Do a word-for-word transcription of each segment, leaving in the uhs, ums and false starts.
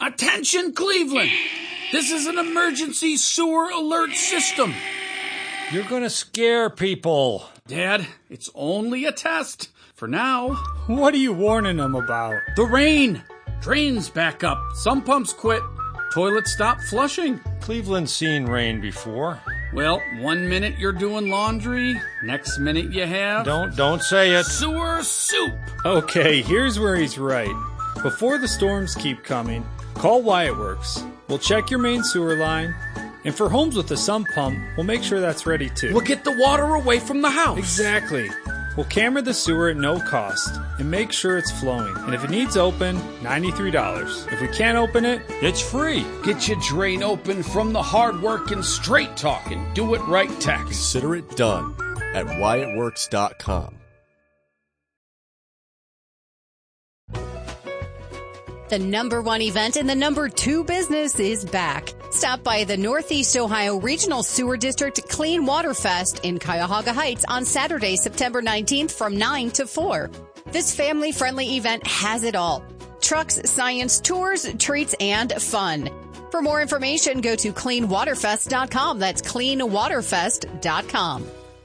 Attention, Cleveland! This is an emergency sewer alert system. You're gonna scare people. Dad, it's only a test. For now. What are you warning them about? The rain. Drains back up. Some pumps quit. Toilets stop flushing. Cleveland's seen rain before. Well, one minute you're doing laundry, next minute you have... Don't, don't say it. Sewer soup. Okay, here's where he's right. Before the storms keep coming, call Wyatt Works. We'll check your main sewer line. And for homes with a sump pump, we'll make sure that's ready too. We'll get the water away from the house. Exactly. We'll camera the sewer at no cost and make sure it's flowing. And if it needs open, ninety-three dollars. If we can't open it, it's free. Get your drain open from the hard-working, straight-talking, do-it-right tax. Consider it done at Wyatt Works dot com. The number one event in the number two business is back. Stop by the Northeast Ohio Regional Sewer District Clean Water Fest in Cuyahoga Heights on Saturday, September nineteenth from nine to four. This family-friendly event has it all. Trucks, science, tours, treats, and fun. For more information, go to clean water fest dot com. That's clean water fest dot com.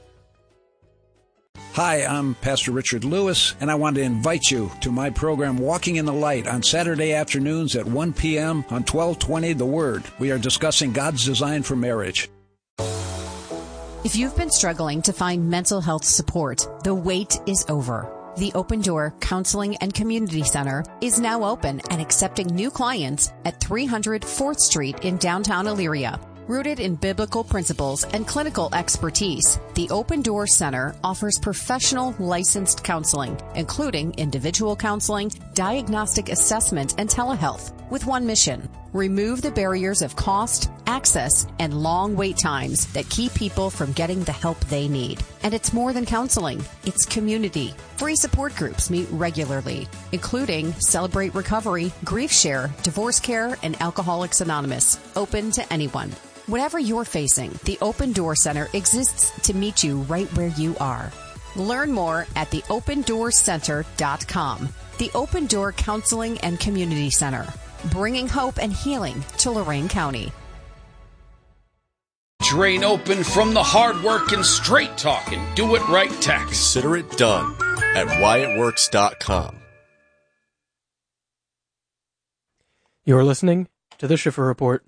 Hi, I'm Pastor Richard Lewis, and I want to invite you to my program Walking in the Light on Saturday afternoons at one p.m. on twelve twenty The Word. We are discussing God's design for marriage. If you've been struggling to find mental health support, the wait is over. The Open Door Counseling and Community Center is now open and accepting new clients at three hundred fourth Street in downtown Elyria. Rooted in biblical principles and clinical expertise, the Open Door Center offers professional licensed counseling, including individual counseling, diagnostic assessment, and telehealth, with one mission: remove the barriers of cost, access, and long wait times that keep people from getting the help they need. And it's more than counseling. It's community. Free support groups meet regularly, including Celebrate Recovery, Grief Share, Divorce Care, and Alcoholics Anonymous. Open to anyone. Whatever you're facing, the Open Door Center exists to meet you right where you are. Learn more at the open door center dot com. The Open Door Counseling and Community Center, bringing hope and healing to Lorain County. Drain open from the hard-working, straight-talking, do-it-right tax. Consider it done at Wyatt Works dot com. You're listening to The Schiffer Report.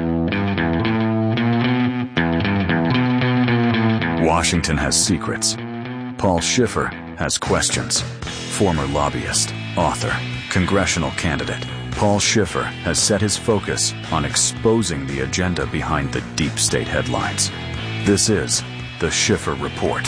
Washington has secrets. Paul Schiffer has questions. Former lobbyist, author, congressional candidate, Paul Schiffer has set his focus on exposing the agenda behind the deep state headlines. This is The Schiffer Report.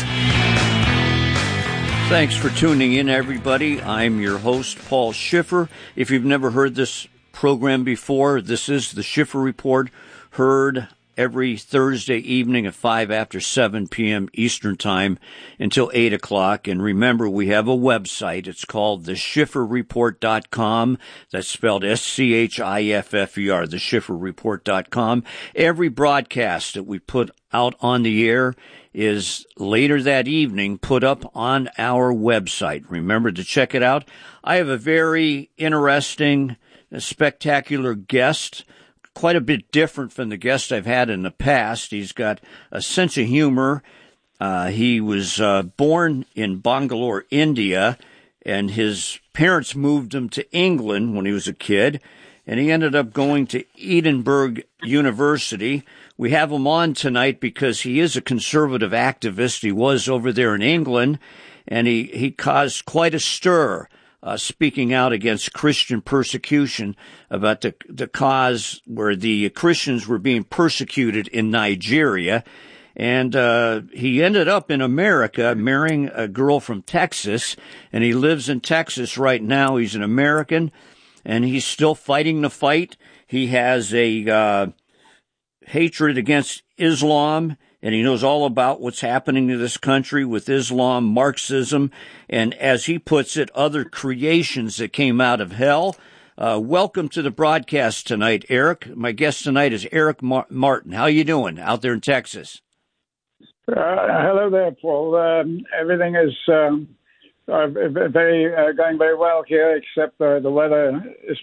Thanks for tuning in, everybody. I'm your host, Paul Schiffer. If you've never heard this program before, this is The Schiffer Report, heard every Thursday evening at five after seven p.m. Eastern Time until eight o'clock. And remember, we have a website. It's called the schiffer report dot com. That's spelled S C H I F F E R, the schiffer report dot com. Every broadcast that we put out on the air is later that evening put up on our website. Remember to check it out. I have a very interesting, spectacular guest, quite a bit different from the guests I've had in the past. He's got a sense of humor. Uh, he was uh, born in Bangalore, India, and his parents moved him to England when he was a kid, and he ended up going to Edinburgh University. We have him on tonight because he is a conservative activist. He was over there in England, and he, he caused quite a stir Uh, speaking out against Christian persecution, about the the cause where the Christians were being persecuted in Nigeria. And uh he ended up in America marrying a girl from Texas, and he lives in Texas right now. He's an American, and he's still fighting the fight. He has a uh hatred against Islam, and he knows all about what's happening to this country with Islam, Marxism, and, as he puts it, other creations that came out of hell. Uh, welcome to the broadcast tonight, Eric. My guest tonight is Eric Mar- Martin. How you doing out there in Texas? Uh, hello there, Paul. Um, everything is um, uh, very uh, going very well here, except uh, the weather is